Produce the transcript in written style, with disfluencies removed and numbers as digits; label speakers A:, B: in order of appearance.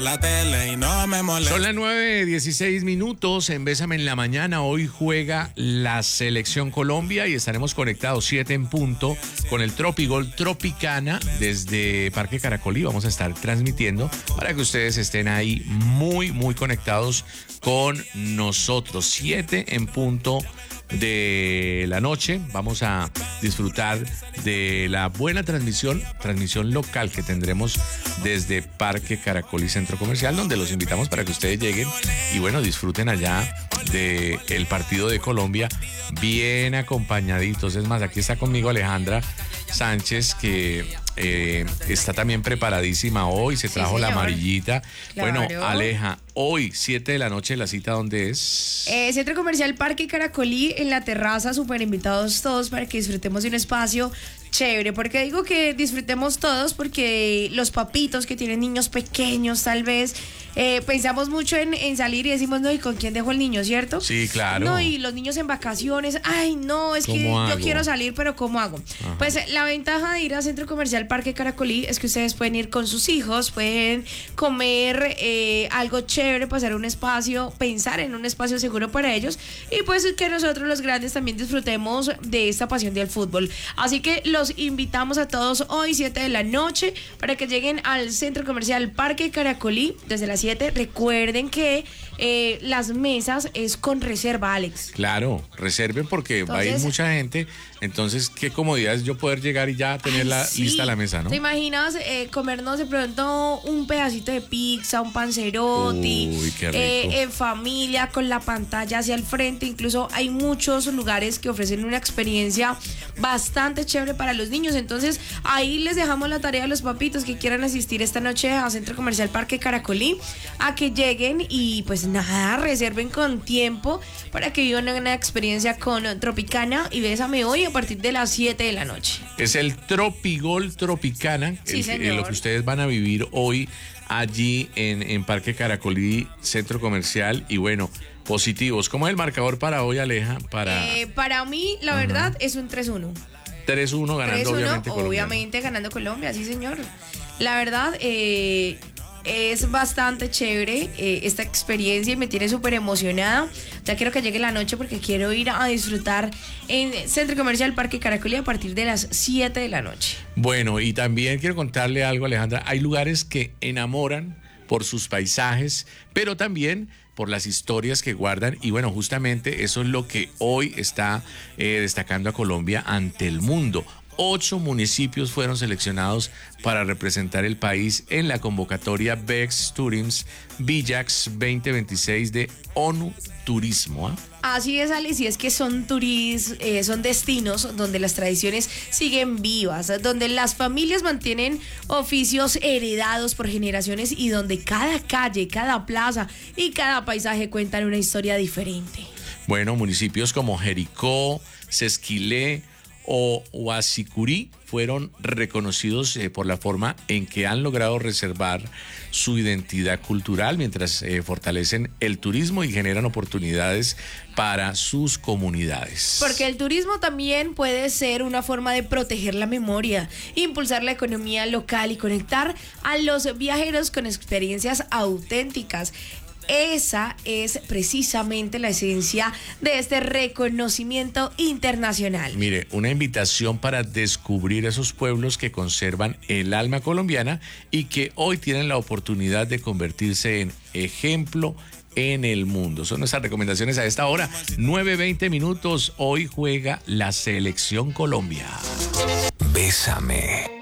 A: La tele y no me molesta.
B: Son las 9:16 en Bésame en la Mañana. Hoy juega la Selección Colombia y estaremos conectados 7 en punto con el Tropigol Tropicana desde Parque Caracolí. Vamos a estar transmitiendo para que ustedes estén ahí muy conectados con nosotros. 7 en punto de la noche. Vamos a disfrutar de la buena transmisión local que tendremos desde Parque Caracol y Centro Comercial, donde los invitamos para que ustedes lleguen y bueno, disfruten allá del partido de Colombia bien acompañaditos. Es más, aquí está conmigo Alejandra Sánchez, que está también preparadísima hoy, se trajo la amarillita. Claro. Bueno, Aleja, hoy 7 de la noche, la cita, ¿dónde es?
C: Centro Comercial Parque Caracolí, en la terraza, súper invitados todos para que disfrutemos de un espacio chévere. Porque digo que disfrutemos todos porque los papitos que tienen niños pequeños tal vez pensamos mucho en salir y decimos, no, ¿y con quién dejo el niño, cierto?
B: Sí, claro.
C: No, y los niños en vacaciones, ay, no, es que yo quiero salir, pero ¿cómo hago? Ajá. Pues la ventaja de ir a Centro Comercial Parque Caracolí es que ustedes pueden ir con sus hijos, pueden comer algo chévere, pasar un espacio, pensar en un espacio seguro para ellos y pues que nosotros los grandes también disfrutemos de esta pasión del fútbol. Así que los invitamos a todos hoy 7 de la noche para que lleguen al Centro Comercial Parque Caracolí desde las 7. Recuerden que las mesas es con reserva, Alex.
B: Claro, reserven porque entonces, va a ir mucha gente. Entonces, qué comodidad es yo poder llegar y ya tener lista la mesa, ¿no?
C: ¿Te imaginas comernos de pronto un pedacito de pizza, un panzerotti?
B: Uy, qué rico.
C: En familia, con la pantalla hacia el frente. Incluso hay muchos lugares que ofrecen una experiencia bastante chévere para los niños. Entonces, ahí les dejamos la tarea a los papitos que quieran asistir esta noche a Centro Comercial Parque Caracolí, a que lleguen y pues nada, reserven con tiempo para que vivan una experiencia con Tropicana y Bésame hoy a partir de las 7 de la noche.
B: Es el Tropigol Tropicana,
C: sí,
B: lo que ustedes van a vivir hoy allí en Parque Caracolí, Centro Comercial. Y bueno, positivos. ¿Cómo es el marcador para hoy, Aleja?
C: Para mí, la verdad, es un 3-1.
B: 3-1 ganando
C: 3-1, obviamente ganando Colombia, sí señor. La verdad, es bastante chévere esta experiencia y me tiene súper emocionada. Ya quiero que llegue la noche porque quiero ir a disfrutar en Centro Comercial Parque Caracolí a partir de las 7 de la noche.
B: Bueno, y también quiero contarle algo, Alejandra. Hay lugares que enamoran por sus paisajes, pero también por las historias que guardan. Y bueno, justamente eso es lo que hoy está destacando a Colombia ante el mundo. 8 municipios fueron seleccionados para representar el país en la convocatoria Bex Tourism Villax 2026 de ONU Turismo.
C: Así es, Alice, y es que son destinos donde las tradiciones siguen vivas, donde las familias mantienen oficios heredados por generaciones y donde cada calle, cada plaza y cada paisaje cuentan una historia diferente.
B: Bueno, municipios como Jericó, Sesquilé o Huasicurí fueron reconocidos por la forma en que han logrado reservar su identidad cultural mientras fortalecen el turismo y generan oportunidades para sus comunidades.
C: Porque el turismo también puede ser una forma de proteger la memoria, impulsar la economía local y conectar a los viajeros con experiencias auténticas. Esa es precisamente la esencia de este reconocimiento internacional.
B: Mire, una invitación para descubrir esos pueblos que conservan el alma colombiana y que hoy tienen la oportunidad de convertirse en ejemplo en el mundo. Son nuestras recomendaciones a esta hora, 9:20. Hoy juega la Selección Colombia.
D: Bésame.